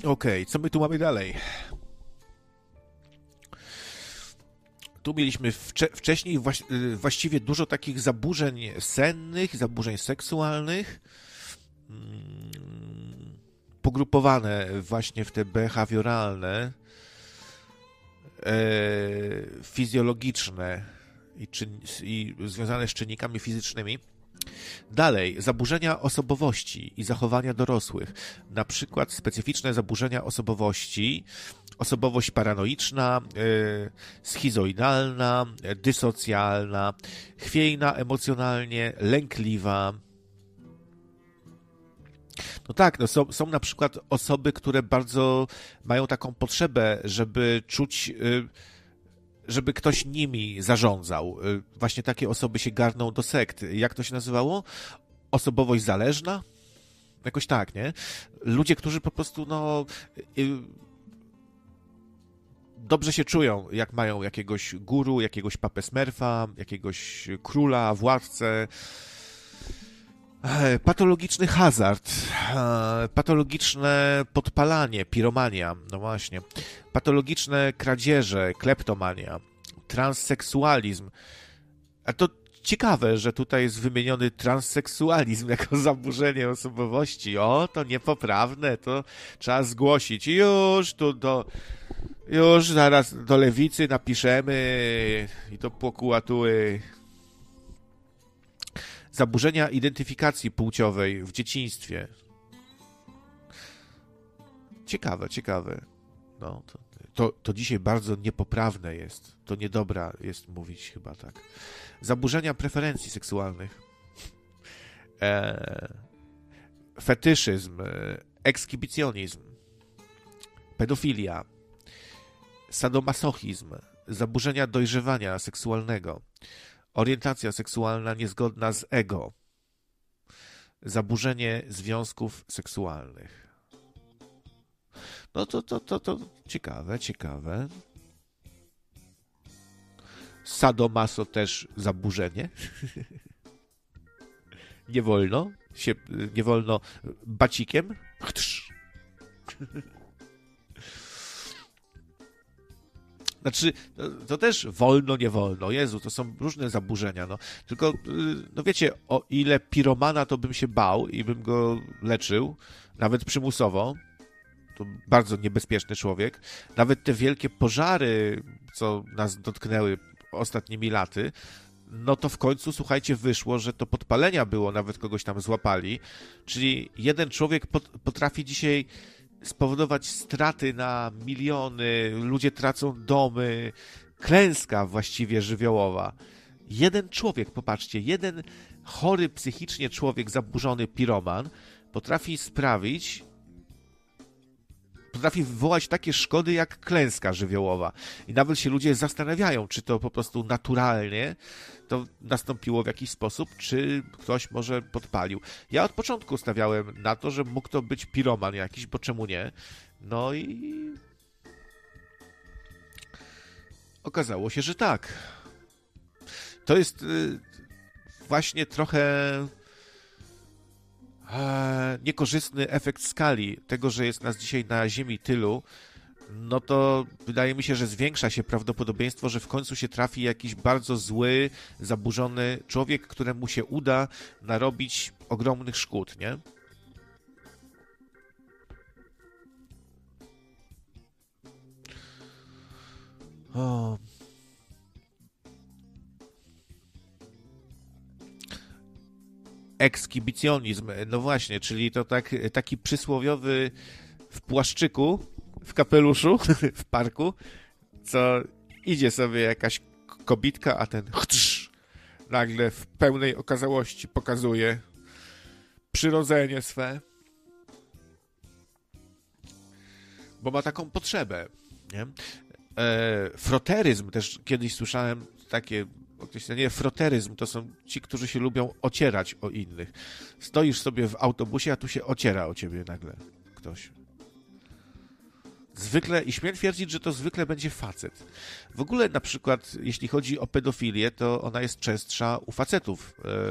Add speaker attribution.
Speaker 1: Okej, co my tu mamy dalej? Tu mieliśmy wcześniej właściwie dużo takich zaburzeń sennych, zaburzeń seksualnych, pogrupowane właśnie w te behawioralne, fizjologiczne i związane z czynnikami fizycznymi. Dalej, zaburzenia osobowości i zachowania dorosłych. Na przykład specyficzne zaburzenia osobowości, osobowość paranoiczna, schizoidalna, dysocjalna, chwiejna emocjonalnie, lękliwa. No tak, no są na przykład osoby, które bardzo mają taką potrzebę, żeby czuć, żeby ktoś nimi zarządzał. Właśnie takie osoby się garną do sekt. Jak to się nazywało? Osobowość zależna? Jakoś tak, nie? Ludzie, którzy po prostu, dobrze się czują, jak mają jakiegoś guru, jakiegoś papę Smurfa, jakiegoś króla, władcę. Patologiczny hazard, patologiczne podpalanie, piromania, no właśnie, patologiczne kradzieże, kleptomania, transseksualizm. A to ciekawe, że tutaj jest wymieniony transseksualizm jako zaburzenie osobowości. O, to niepoprawne, to trzeba zgłosić. Już zaraz do lewicy napiszemy i do prokuratury. Zaburzenia identyfikacji płciowej w dzieciństwie. Ciekawe. No, to dzisiaj bardzo niepoprawne jest. To niedobra jest mówić chyba tak. Zaburzenia preferencji seksualnych. Fetyszyzm, ekshibicjonizm, pedofilia, sadomasochizm, zaburzenia dojrzewania seksualnego, orientacja seksualna niezgodna z ego, zaburzenie związków seksualnych. No to ciekawe. Sadomaso też zaburzenie. Nie wolno bacikiem. Znaczy, to też wolno, nie wolno. Jezu, to są różne zaburzenia, no. Tylko, no wiecie, o ile piromana to bym się bał i bym go leczył, nawet przymusowo, to bardzo niebezpieczny człowiek. Nawet te wielkie pożary, co nas dotknęły ostatnimi laty, no to w końcu, słuchajcie, wyszło, że to podpalenia było, nawet kogoś tam złapali. Czyli jeden człowiek potrafi dzisiaj spowodować straty na miliony, ludzie tracą domy, klęska właściwie żywiołowa. Jeden człowiek, popatrzcie, jeden chory psychicznie człowiek, zaburzony piroman, potrafi wywołać takie szkody jak klęska żywiołowa. I nawet się ludzie zastanawiają, czy to po prostu naturalnie to nastąpiło w jakiś sposób, czy ktoś może podpalił. Ja od początku stawiałem na to, że mógł to być piroman jakiś, bo czemu nie? No i okazało się, że tak. To jest właśnie trochę niekorzystny efekt skali tego, że jest nas dzisiaj na Ziemi tylu, no to wydaje mi się, że zwiększa się prawdopodobieństwo, że w końcu się trafi jakiś bardzo zły, zaburzony człowiek, któremu się uda narobić ogromnych szkód, nie? O. Ekshibicjonizm, no właśnie, czyli to taki przysłowiowy w płaszczyku, w kapeluszu, w parku, co idzie sobie jakaś kobitka, a ten nagle w pełnej okazałości pokazuje przyrodzenie swe, bo ma taką potrzebę, nie? Froteryzm też kiedyś słyszałem takie. Nie, froteryzm to są ci, którzy się lubią ocierać o innych. Stoisz sobie w autobusie, a tu się ociera o ciebie nagle ktoś. Zwykle, i śmiem twierdzić, że to zwykle będzie facet. W ogóle na przykład, jeśli chodzi o pedofilię, to ona jest częstsza u facetów.